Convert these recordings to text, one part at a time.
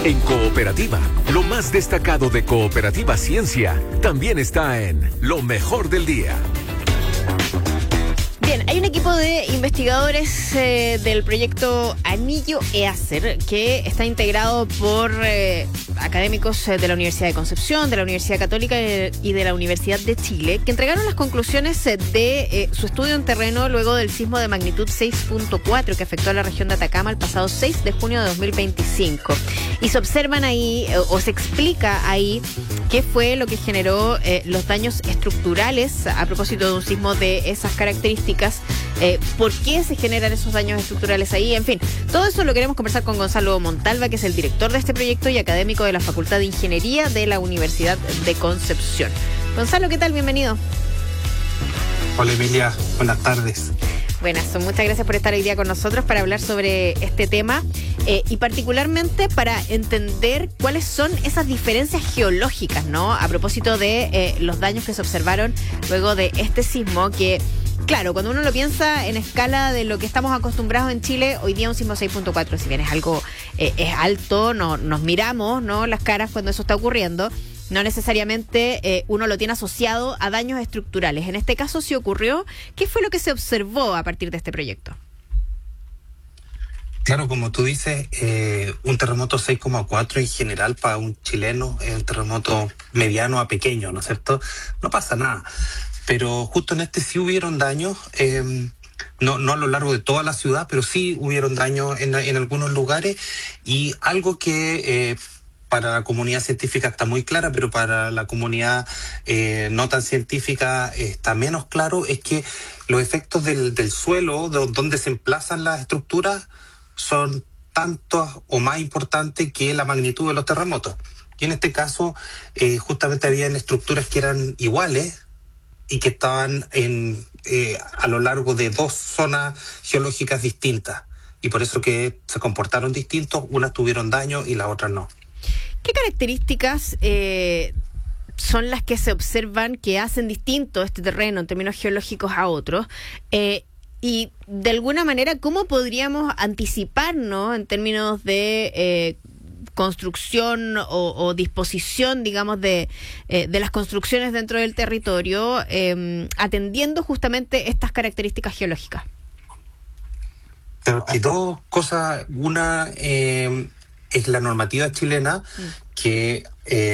En Cooperativa, lo más destacado de Cooperativa Ciencia también está en Lo Mejor del Día. Bien, hay un equipo de investigadores del proyecto Anillo EACER que está integrado por académicos de la Universidad de Concepción, de la Universidad Católica y de la Universidad de Chile, que entregaron las conclusiones de su estudio en terreno luego del sismo de magnitud 6.4 que afectó a la región de Atacama el pasado 6 de junio de 2025. Y se observan ahí, o se explica ahí, qué fue lo que generó los daños estructurales a propósito de un sismo de esas características. ¿Por qué se generan esos daños estructurales ahí? En fin, todo eso lo queremos conversar con Gonzalo Montalva, que es el director de este proyecto y académico de la Facultad de Ingeniería de la Universidad de Concepción. Gonzalo, ¿qué tal? Bienvenido. Hola Emilia, buenas tardes. Buenas, muchas gracias por estar hoy día con nosotros para hablar sobre este tema y particularmente para entender cuáles son esas diferencias geológicas, ¿no? A propósito de los daños que se observaron luego de este sismo que, claro, cuando uno lo piensa en escala de lo que estamos acostumbrados en Chile, hoy día un sismo 6.4, si bien es algo es alto, nos miramos, ¿no?, las caras cuando eso está ocurriendo. No necesariamente uno lo tiene asociado a daños estructurales. En este caso sí ocurrió. ¿Qué fue lo que se observó a partir de este proyecto? Claro, como tú dices, un terremoto 6,4 en general para un chileno es un terremoto mediano a pequeño, ¿no es cierto? No pasa nada. Pero justo en este sí hubieron daños, no a lo largo de toda la ciudad, pero sí hubieron daños en algunos lugares. Y algo que para la comunidad científica está muy clara, pero para la comunidad no tan científica está menos claro, es que los efectos del suelo, donde se emplazan las estructuras, son tantos o más importantes que la magnitud de los terremotos. Y en este caso, justamente habían estructuras que eran iguales y que estaban a lo largo de dos zonas geológicas distintas. Y por eso que se comportaron distintos, unas tuvieron daño y las otras no. ¿Qué características son las que se observan que hacen distinto este terreno en términos geológicos a otros? Y de alguna manera, ¿cómo podríamos anticiparnos en términos de construcción o disposición, digamos, de las construcciones dentro del territorio, atendiendo justamente estas características geológicas? Hay dos cosas. Una es la normativa chilena que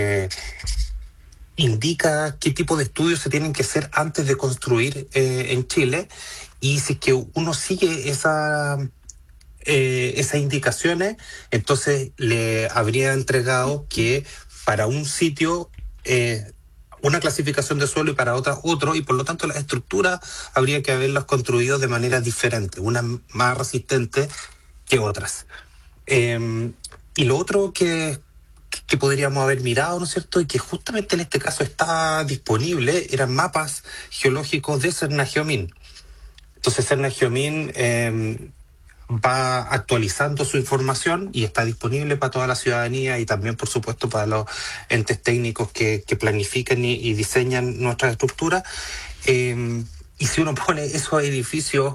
indica qué tipo de estudios se tienen que hacer antes de construir en Chile, y si es que uno sigue esas indicaciones, entonces le habría entregado que para un sitio una clasificación de suelo y para otro, y por lo tanto las estructuras habría que haberlas construido de manera diferente, unas más resistentes que otras. Y lo otro que podríamos haber mirado, ¿no es cierto?, y que justamente en este caso está disponible, eran mapas geológicos de Cernagiomin. Entonces Cernagiomin va actualizando su información y está disponible para toda la ciudadanía y también, por supuesto, para los entes técnicos que planifican y diseñan nuestras estructuras. Y si uno pone esos edificios